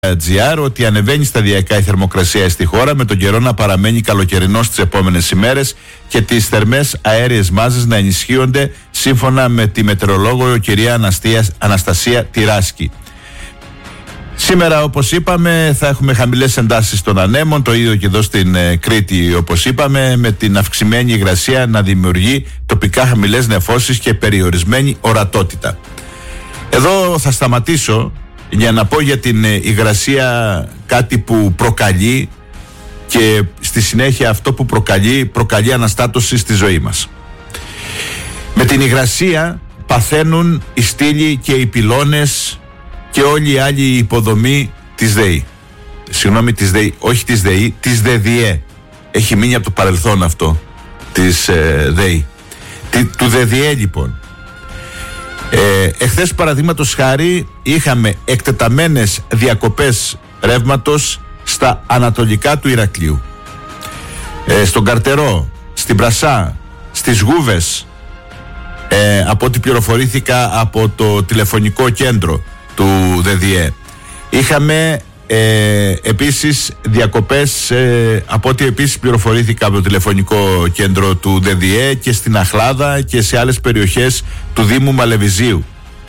ότι ανεβαίνει σταδιακά η θερμοκρασία στη χώρα, με τον καιρό να παραμένει καλοκαιρινός τις επόμενες ημέρες και τις θερμές αέριες μάζες να ενισχύονται, σύμφωνα με τη μετεωρολόγο κυρία Αναστασία Τυράσκη. Σήμερα, όπως είπαμε, θα έχουμε χαμηλές εντάσεις των ανέμων, το ίδιο και εδώ στην Κρήτη, όπως είπαμε, με την αυξημένη υγρασία να δημιουργεί τοπικά χαμηλές νεφώσεις και περιορισμένη ορατότητα. Εδώ θα σταματήσω για να πω για την υγρασία κάτι που προκαλεί, και στη συνέχεια αυτό που προκαλεί αναστάτωση στη ζωή μας. Με την υγρασία παθαίνουν οι στήλοι και οι πυλώνες και όλη η άλλη υποδομή της ΔΕΗ. Συγγνώμη, της ΔΕΗ, όχι της ΔΕΗ, της ΔΔΕ. Έχει μείνει από το παρελθόν αυτό, της ΔΕΗ. Του ΔΔΕ λοιπόν. Εχθές, παραδείγματος χάρη, είχαμε εκτεταμένες διακοπές ρεύματος στα ανατολικά του Ηρακλείου, στον Καρτερό, στην Πρασά, στις Γούβες, από ό,τι πληροφορήθηκα από το τηλεφωνικό κέντρο του ΔΔΕ. Είχαμε επίσης διακοπές, από ό,τι επίσης πληροφορήθηκα από το τηλεφωνικό κέντρο του ΔΔΕ, και στην Αχλάδα και σε άλλες περιοχές του Δήμου Μαλεβιζίου.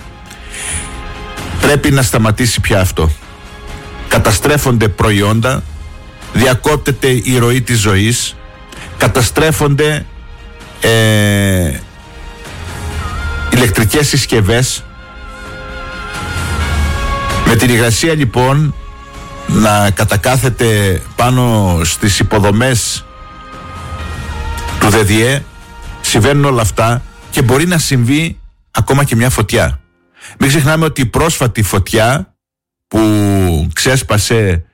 Πρέπει να σταματήσει πια αυτό. Καταστρέφονται προϊόντα, διακόπτεται η ροή της ζωής, καταστρέφονται ηλεκτρικές συσκευές. Με την υγρασία λοιπόν να κατακάθεται πάνω στις υποδομές του ΔΔΕ, συμβαίνουν όλα αυτά, και μπορεί να συμβεί ακόμα και μια φωτιά. Μην ξεχνάμε ότι η πρόσφατη φωτιά που ξέσπασε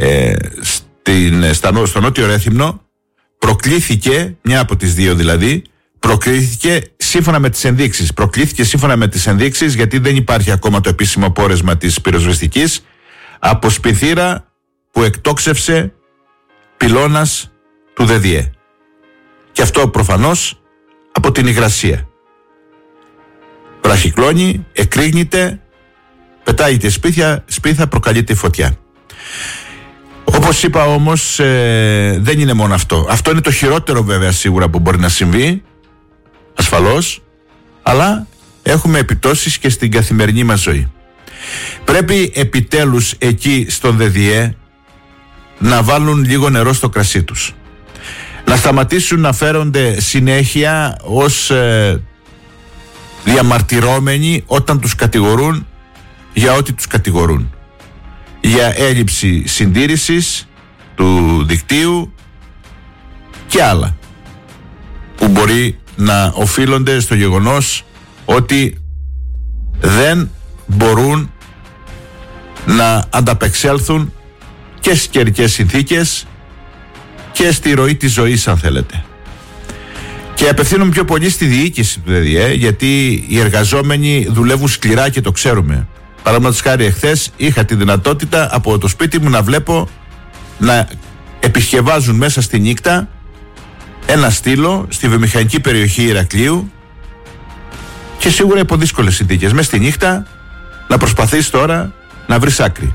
στο Νότιο Ρέθυμνο προκλήθηκε, μια από τις δύο δηλαδή, προκλήθηκε σύμφωνα με τις ενδείξεις, γιατί δεν υπάρχει ακόμα το επίσημο πόρεσμα της πυροσβεστικής, από σπιθήρα που εκτόξευσε πυλώνας του ΔΔΕ. Και αυτό προφανώς από την υγρασία. Βραχυκλώνει, εκρήγνεται, πετάγεται σπίθα, προκαλείται η φωτιά. Όπως είπα όμως, δεν είναι μόνο αυτό. Αυτό είναι το χειρότερο βέβαια σίγουρα που μπορεί να συμβεί, ασφαλώς, αλλά έχουμε επιπτώσεις και στην καθημερινή μας ζωή. Πρέπει επιτέλους εκεί στον ΔΔΕ να βάλουν λίγο νερό στο κρασί τους. Να σταματήσουν να φέρονται συνέχεια ως διαμαρτυρόμενοι όταν τους κατηγορούν για ό,τι τους κατηγορούν. Για έλλειψη συντήρησης του δικτύου και άλλα που μπορεί να οφείλονται στο γεγονός ότι δεν μπορούν να ανταπεξέλθουν και στις καιρικές συνθήκες και στη ροή της ζωής, αν θέλετε. Και απευθύνομαι πιο πολύ στη διοίκηση του ΔΔΕ, γιατί οι εργαζόμενοι δουλεύουν σκληρά και το ξέρουμε. Παραδείγματος χάρη, εχθές είχα τη δυνατότητα από το σπίτι μου να βλέπω να επισκευάζουν μέσα στη νύχτα ένα στήλο στη βιομηχανική περιοχή Ηρακλείου, και σίγουρα υπό δύσκολες συνθήκες. Μέσα στη νύχτα να προσπαθείς τώρα να βρεις άκρη.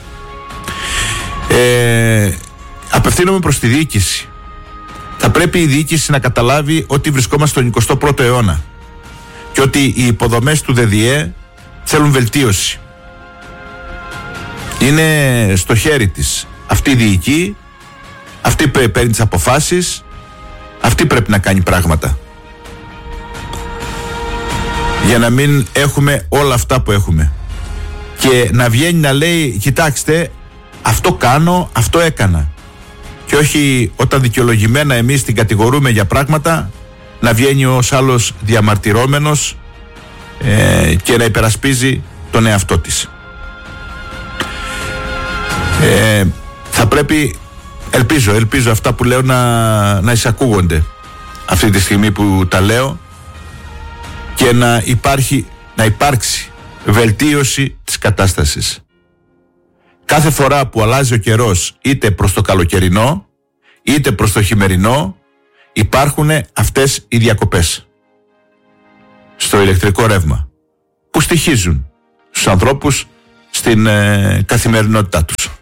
Απευθύνομαι προς τη διοίκηση. Θα πρέπει η διοίκηση να καταλάβει ότι βρισκόμαστε στον 21ο αιώνα και ότι οι υποδομές του ΔΔΕ θέλουν βελτίωση. Είναι στο χέρι της. Αυτή διοικεί, αυτή παίρνει τις αποφάσεις, αυτή πρέπει να κάνει πράγματα για να μην έχουμε όλα αυτά που έχουμε, και να βγαίνει να λέει, κοιτάξτε, αυτό κάνω, αυτό έκανα, και όχι όταν δικαιολογημένα εμείς την κατηγορούμε για πράγματα να βγαίνει ως άλλος διαμαρτυρόμενος και να υπερασπίζει τον εαυτό της. Θα πρέπει, ελπίζω αυτά που λέω να εισακούγονται αυτή τη στιγμή που τα λέω, και να υπάρξει βελτίωση της κατάστασης. Κάθε φορά που αλλάζει ο καιρός, είτε προς το καλοκαιρινό είτε προς το χειμερινό, υπάρχουν αυτές οι διακοπές στο ηλεκτρικό ρεύμα που στοιχίζουν στους ανθρώπους στην καθημερινότητά τους.